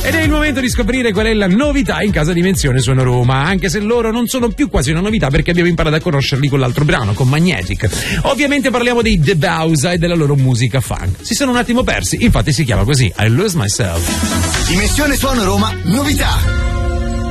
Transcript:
Ed è il momento di scoprire qual è la novità in casa Dimensione Suono Roma, anche se loro non sono più quasi una novità perché abbiamo imparato a conoscerli con l'altro brano, con Magnetic. Ovviamente parliamo dei The Bausa e della loro musica funk. Si sono un attimo persi, infatti si chiama così, I Lose Myself. Dimensione Suono Roma, novità.